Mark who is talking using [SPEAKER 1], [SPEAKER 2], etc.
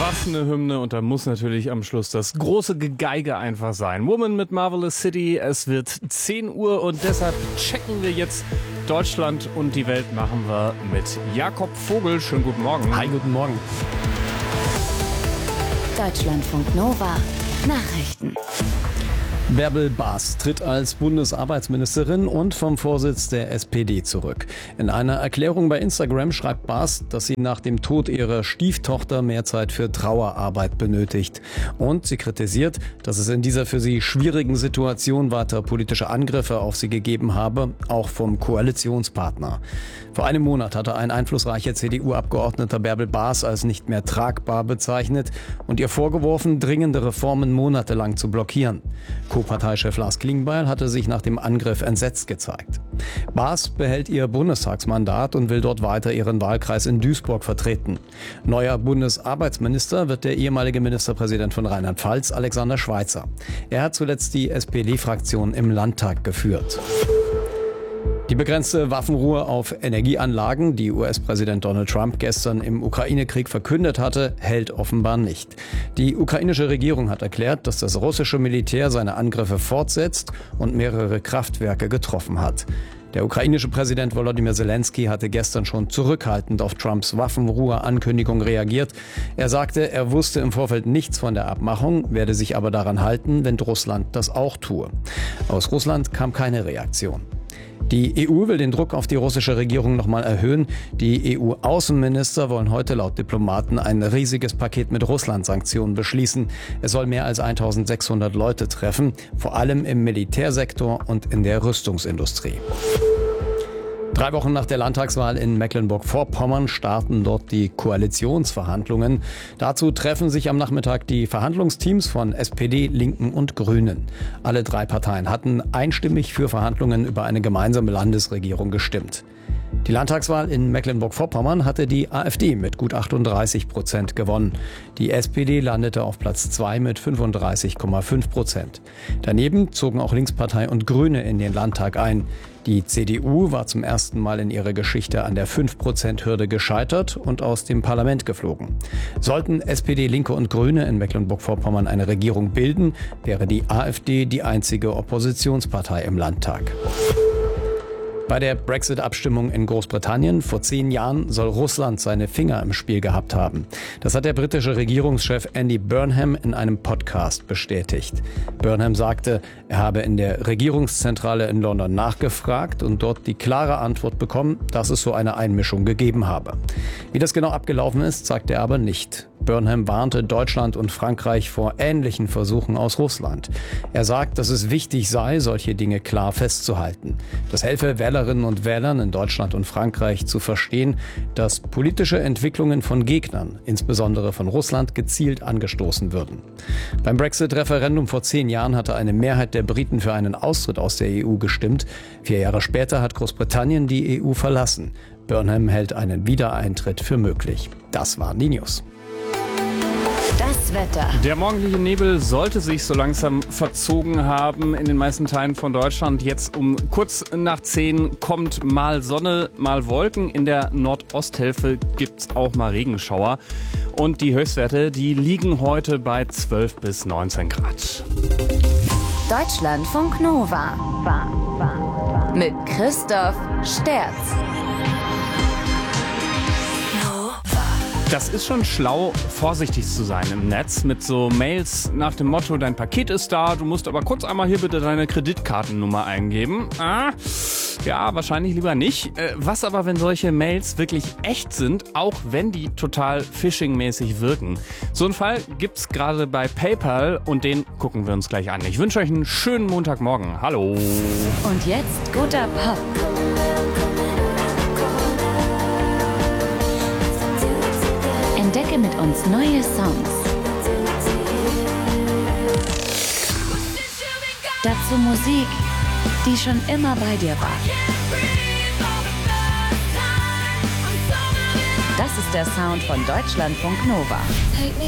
[SPEAKER 1] Was eine Hymne, und da muss natürlich am Schluss das große Gegeige einfach sein. Woman mit Marvelous City, es wird 10 Uhr und deshalb checken wir jetzt Deutschland und die Welt machen wir mit Jakob Vogel. Schönen guten Morgen.
[SPEAKER 2] Hi, guten Morgen.
[SPEAKER 3] Deutschlandfunk Nova Nachrichten.
[SPEAKER 2] Bärbel Baas tritt als Bundesarbeitsministerin und vom Vorsitz der SPD zurück. In einer Erklärung bei Instagram schreibt Baas, dass sie nach dem Tod ihrer Stieftochter mehr Zeit für Trauerarbeit benötigt. Und sie kritisiert, dass es in dieser für sie schwierigen Situation weiter politische Angriffe auf sie gegeben habe, auch vom Koalitionspartner. Vor einem Monat hatte ein einflussreicher CDU-Abgeordneter Bärbel Baas als nicht mehr tragbar bezeichnet und ihr vorgeworfen, dringende Reformen monatelang zu blockieren. Co-Parteichef Lars Klingbeil hatte sich nach dem Angriff entsetzt gezeigt. Baas behält ihr Bundestagsmandat und will dort weiter ihren Wahlkreis in Duisburg vertreten. Neuer Bundesarbeitsminister wird der ehemalige Ministerpräsident von Rheinland-Pfalz, Alexander Schweitzer. Er hat zuletzt die SPD-Fraktion im Landtag geführt. Die begrenzte Waffenruhe auf Energieanlagen, die US-Präsident Donald Trump gestern im Ukraine-Krieg verkündet hatte, hält offenbar nicht. Die ukrainische Regierung hat erklärt, dass das russische Militär seine Angriffe fortsetzt und mehrere Kraftwerke getroffen hat. Der ukrainische Präsident Volodymyr Zelensky hatte gestern schon zurückhaltend auf Trumps Waffenruhe-Ankündigung reagiert. Er sagte, er wusste im Vorfeld nichts von der Abmachung, werde sich aber daran halten, wenn Russland das auch tue. Aus Russland kam keine Reaktion. Die EU will den Druck auf die russische Regierung nochmal erhöhen. Die EU-Außenminister wollen heute laut Diplomaten ein riesiges Paket mit Russland-Sanktionen beschließen. Es soll mehr als 1600 Leute treffen, vor allem im Militärsektor und in der Rüstungsindustrie. 3 Wochen nach der Landtagswahl in Mecklenburg-Vorpommern starten dort die Koalitionsverhandlungen. Dazu treffen sich am Nachmittag die Verhandlungsteams von SPD, Linken und Grünen. Alle 3 Parteien hatten einstimmig für Verhandlungen über eine gemeinsame Landesregierung gestimmt. Die Landtagswahl in Mecklenburg-Vorpommern hatte die AfD mit gut 38% gewonnen. Die SPD landete auf Platz 2 mit 35,5%. Daneben zogen auch Linkspartei und Grüne in den Landtag ein. Die CDU war zum ersten Mal in ihrer Geschichte an der 5%-Hürde gescheitert und aus dem Parlament geflogen. Sollten SPD, Linke und Grüne in Mecklenburg-Vorpommern eine Regierung bilden, wäre die AfD die einzige Oppositionspartei im Landtag. Bei der Brexit-Abstimmung in Großbritannien vor 10 Jahren soll Russland seine Finger im Spiel gehabt haben. Das hat der britische Regierungschef Andy Burnham in einem Podcast bestätigt. Burnham sagte, er habe in der Regierungszentrale in London nachgefragt und dort die klare Antwort bekommen, dass es so eine Einmischung gegeben habe. Wie das genau abgelaufen ist, sagt er aber nicht. Burnham warnte Deutschland und Frankreich vor ähnlichen Versuchen aus Russland. Er sagt, dass es wichtig sei, solche Dinge klar festzuhalten. Das helfe Wählerinnen und Wählern in Deutschland und Frankreich zu verstehen, dass politische Entwicklungen von Gegnern, insbesondere von Russland, gezielt angestoßen würden. Beim Brexit-Referendum vor 10 Jahren hatte eine Mehrheit der Briten für einen Austritt aus der EU gestimmt. 4 Jahre später hat Großbritannien die EU verlassen. Burnham hält einen Wiedereintritt für möglich. Das waren die News.
[SPEAKER 3] Das Wetter.
[SPEAKER 1] Der morgendliche Nebel sollte sich so langsam verzogen haben in den meisten Teilen von Deutschland. Jetzt um kurz nach 10 kommt mal Sonne, mal Wolken. In der Nordosthälfte gibt's auch mal Regenschauer. Und die Höchstwerte, die liegen heute bei 12 bis 19 Grad.
[SPEAKER 3] Deutschlandfunk Nova. Mit Christoph Sterz.
[SPEAKER 1] Das ist schon schlau, vorsichtig zu sein im Netz mit so Mails nach dem Motto, dein Paket ist da, du musst aber kurz einmal hier bitte deine Kreditkartennummer eingeben. Ja, wahrscheinlich lieber nicht. Was aber, wenn solche Mails wirklich echt sind, auch wenn die total phishing-mäßig wirken? So einen Fall gibt's gerade bei PayPal und den gucken wir uns gleich an. Ich wünsche euch einen schönen Montagmorgen. Hallo.
[SPEAKER 3] Und jetzt guter Pop. Entdecke mit uns neue Songs. Dazu Musik, die schon immer bei dir war. Das ist der Sound von Deutschlandfunk Nova.